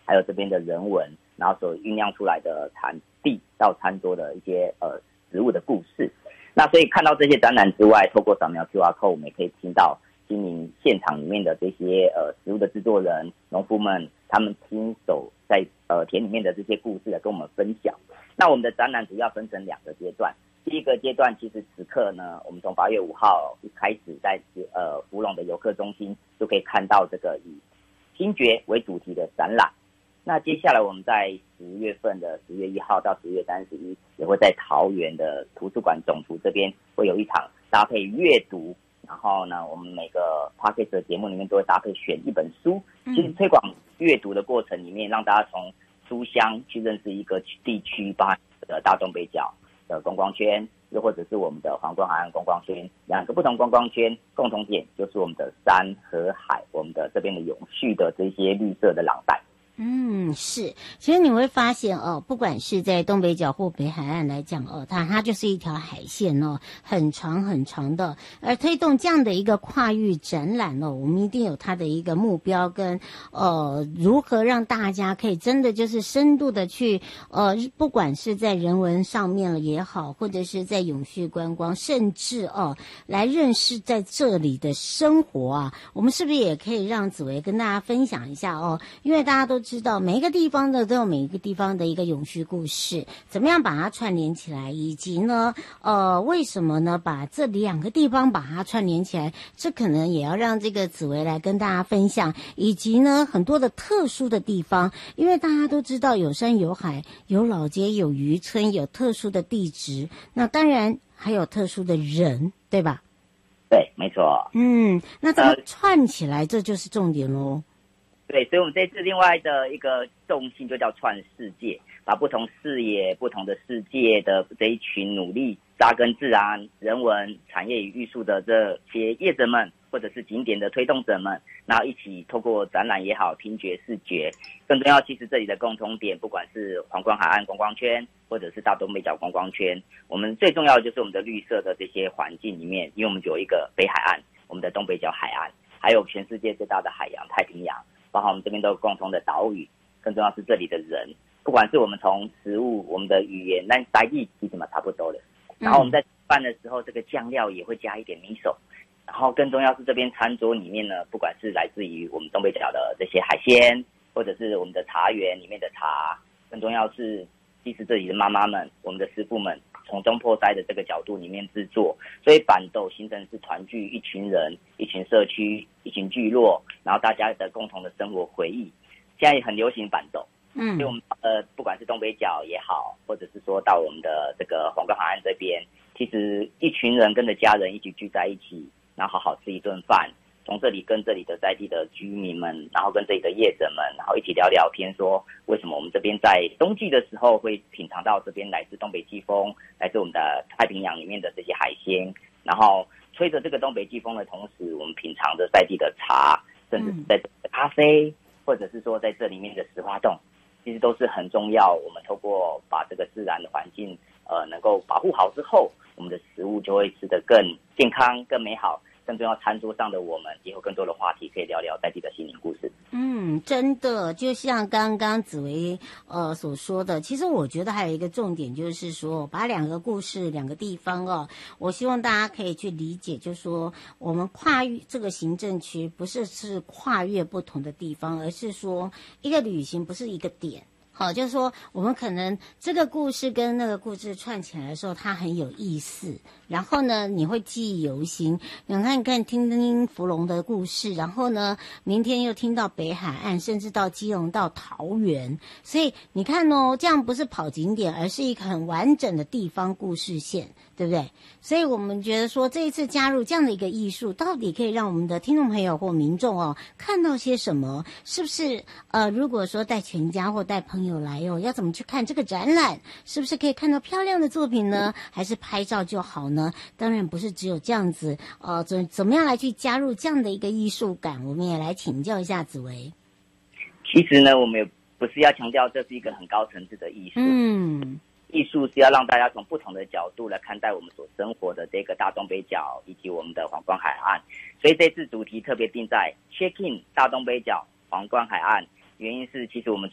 还有这边的人文，然后所酝酿出来的产地到餐桌的一些食物的故事。那所以看到这些展览之外，透过扫描 QR code， 我们也可以听到经营现场里面的这些食物的制作人、农夫们，他们亲手在田里面的这些故事来跟我们分享。那我们的展览主要分成2个阶段。第一个阶段，其实此刻呢，我们从8月5号一开始在福隆的游客中心就可以看到这个以听觉为主题的展览。那接下来我们在10月份的10月1号到10月31也会在桃园的图书馆总图这边会有一场搭配阅读，然后呢，我们每个 podcast 的节目里面都会搭配选一本书，其实推广阅读的过程里面，让大家从书香去认识一个地区，包含大东北角的观光圈，又或者是我们的皇冠海岸观光圈，2个不同观光圈，共同点就是我们的山和海，我们的这边的永续的这些绿色的廊带。 是，其实你会发现不管是在东北角或北海岸来讲它就是一条海线很长很长的，而推动这样的一个跨域展览我们一定有它的一个目标跟如何让大家可以真的就是深度的去不管是在人文上面了也好，或者是在永续观光，甚至来认识在这里的生活啊，我们是不是也可以让紫薇跟大家分享一下因为大家都知道每一个地方的都有每一个地方的一个永续故事，怎么样把它串联起来，以及呢为什么呢把这2个地方把它串联起来，这可能也要让这个紫薇来跟大家分享，以及呢很多的特殊的地方，因为大家都知道有山有海，有老街，有渔村，有特殊的地质，那当然还有特殊的人，对吧？ 对，没错。 那怎么串起来，这就是重点咯。 对，所以我们这次另外的一个重心就叫串世界，把不同视野、不同的世界的这一群努力扎根自然、人文、产业与艺术的这些业者们，或者是景点的推动者们，然后一起透过展览也好，听觉、视觉，更重要，其实这里的共通点，不管是皇冠海岸观光圈，或者是大东北角观光圈，我们最重要的就是我们的绿色的这些环境里面，因为我们有一个北海岸，我们的东北角海岸，还有全世界最大的海洋太平洋。包括我们这边都有共同的岛屿，更重要是这里的人，不管是我们从食物、我们的语言，那来地其实嘛差不多的。然后我们在吃饭的时候，这个酱料也会加一点米手。然后更重要是这边餐桌里面呢，不管是来自于我们东北角的这些海鲜，或者是我们的茶园里面的茶，更重要是其实这里的妈妈们、我们的师傅们从中破塞的这个角度里面制作，所以板豆形成是团聚一群人、一群社区、一群聚落，然后大家的共同的生活回忆。现在也很流行板豆，所以我们不管是东北角也好，或者是说到我们的这个皇冠海岸这边，其实一群人跟着家人一起聚在一起，然后好好吃一顿饭。从这里跟这里的在地的居民们，然后跟这里的业者们，然后一起聊聊天，说为什么我们这边在冬季的时候会品尝到这边来自东北季风，来自我们的太平洋里面的这些海鲜，然后吹着这个东北季风的同时，我们品尝着在地的茶，甚至是在这里的咖啡，或者是说在这里面的石花冻，其实都是很重要。我们透过把这个自然的环境能够保护好之后，我们的食物就会吃得更健康、更美好。更重要，餐桌上的我们也有更多的话题可以聊聊在地的心灵故事。 真的，就像刚刚紫薇所说的，其实我觉得还有一个重点，就是说把2个故事、2个地方我希望大家可以去理解，就是说我们跨越这个行政区，不是跨越不同的地方，而是说一个旅行不是一个点。好，就是说我们可能这个故事跟那个故事串起来的时候，它很有意思，然后呢你会记忆犹新。你看听听福隆的故事，然后呢明天又听到北海岸，甚至到基隆到桃园，所以你看这样不是跑景点，而是一个很完整的地方故事线，对不对？所以我们觉得说这一次加入这样的一个艺术，到底可以让我们的听众朋友或民众看到些什么？是不是如果说带全家或带朋友来要怎么去看这个展览？是不是可以看到漂亮的作品呢？还是拍照就好呢？当然不是只有这样子怎么样来去加入这样的一个艺术感？我们也来请教一下紫薇。 其实呢，我们也不是要强调这是一个很高层次的艺术。艺术是要让大家从不同的角度来看待我们所生活的这个大东北角以及我们的皇冠海岸，所以这次主题特别定在 check in 大东北角皇冠海岸，原因是其实我们